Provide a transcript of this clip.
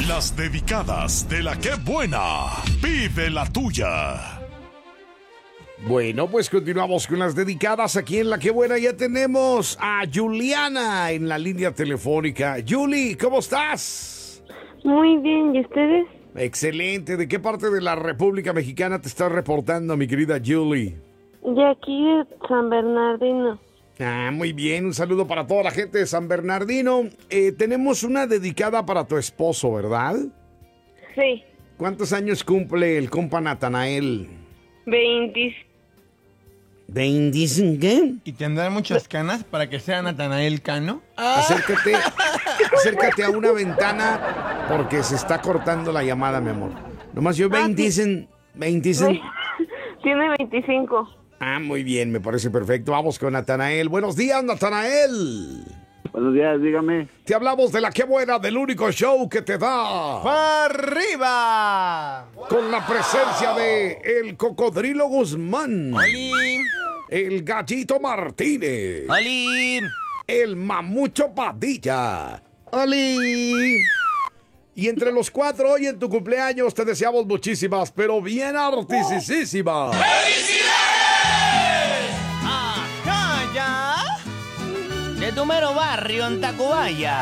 Las dedicadas de la que buena. Pide la tuya. Bueno, pues continuamos con las dedicadas aquí en La Que Buena. Ya tenemos a Juliana en la línea telefónica. Julie, ¿cómo estás? Muy bien, ¿y ustedes? Excelente. ¿De qué parte de la República Mexicana te estás reportando, mi querida Julie? De aquí de San Bernardino. Ah, muy bien. Un saludo para toda la gente de San Bernardino. Tenemos una dedicada para tu esposo, ¿verdad? Sí. ¿Cuántos años cumple el compa Natanael? 20. ¿20 qué? ¿Y tendrá muchas canas para que sea Natanael Cano? Acércate a una ventana porque se está cortando la llamada, mi amor. Nomás yo 20 sí. 20. Tiene 25. Ah, muy bien, me parece perfecto. Vamos con Natanael. Buenos días, Natanael. Buenos días, dígame. Te hablamos de La Que Buena, del único show que te da. ¡Arriba! Con la presencia de el Cocodrilo Guzmán, ¡Oli! el Gallito Martínez, ¡Oli! el Mamucho Padilla, ¡oli! Y entre los cuatro, hoy en tu cumpleaños te deseamos muchísimas, pero bien artisísimas. ¡Acá ya! De tu mero barrio en Tacubaya.